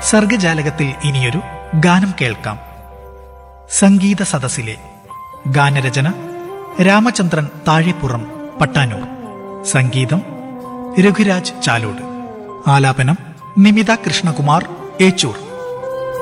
സർഗജാലകത്തിൽ ഇനിയൊരു ഗാനം കേൾക്കാം. സംഗീത സദസ്സിലെ ഗാനരചന രാമചന്ദ്രൻ താഴെപ്പുറം, പട്ടാനൂർ. സംഗീതം രഘുരാജ് ചാലോട്. ആലാപനം നിമിത കൃഷ്ണകുമാർ, ഏച്ചൂർ.